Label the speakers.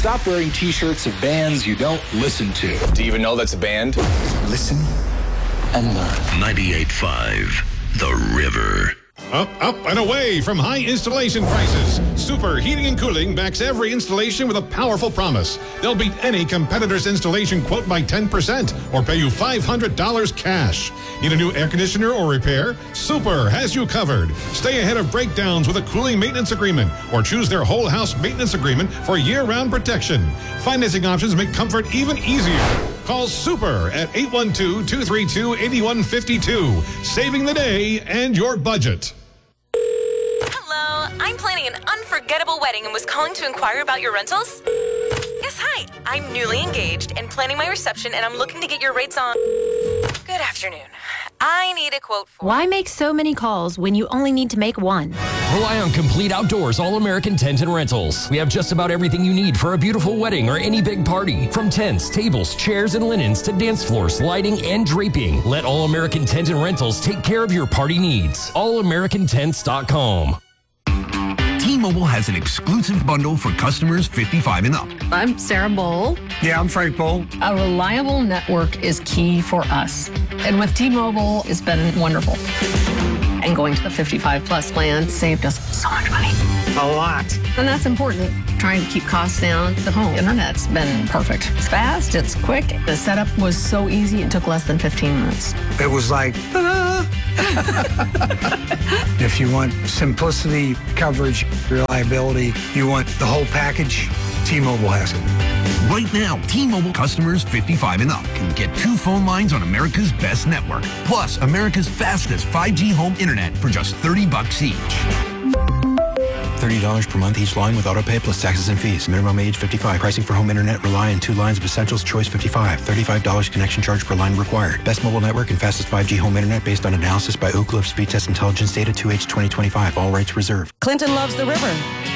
Speaker 1: Stop wearing t-shirts of bands you don't listen to.
Speaker 2: Do you even know that's a band?
Speaker 1: Listen and learn.
Speaker 3: 98.5 The River.
Speaker 4: Up, and away from high installation prices. Super Heating and Cooling backs every installation with a powerful promise. They'll beat any competitor's installation quote by 10% or pay you $500 cash. Need a new air conditioner or repair? Super has you covered. Stay ahead of breakdowns with a cooling maintenance agreement or choose their whole house maintenance agreement for year-round protection. Financing options make comfort even easier. Call Super at 812-232-8152. Saving the day and your budget.
Speaker 5: Hello, I'm planning an unforgettable wedding and was calling to inquire about your rentals. Yes, hi. I'm newly engaged and planning my reception, and I'm looking to get your rates on... Good afternoon. I need a quote for...
Speaker 6: Why make so many calls when you only need to make one?
Speaker 7: Rely on Complete Outdoors All-American Tent and Rentals. We have just about everything you need for a beautiful wedding or any big party. From tents, tables, chairs, and linens to dance floors, lighting, and draping. Let All-American Tent and Rentals take care of your party needs. AllAmericanTents.com.
Speaker 3: T-Mobile has an exclusive bundle for customers 55 and up.
Speaker 8: I'm Sarah Bowl.
Speaker 9: Yeah, I'm Frank Bowl.
Speaker 8: A reliable network is key for us. And with T-Mobile, it's been wonderful. And going to the 55 plus plan saved us so much money.
Speaker 9: A lot.
Speaker 8: And that's important. Trying to keep costs down. The home internet's been perfect. It's fast, it's quick. The setup was so easy, it took less than 15 minutes.
Speaker 9: It was like, ta-da! If you want simplicity, coverage, reliability, you want the whole package, T-Mobile has it.
Speaker 3: Right now, T-Mobile customers 55 and up can get 2 phone lines on America's best network, plus America's fastest 5G home internet for just $30 each.
Speaker 10: $30 per month each line with auto pay plus taxes and fees. Minimum age 55. Pricing for home internet rely on 2 lines of Essentials Choice 55. $35 connection charge per line required. Best mobile network and fastest 5G home internet based on analysis by Ookla of Speed Test Intelligence Data 2H 2025. All rights reserved.
Speaker 11: Clinton loves the river.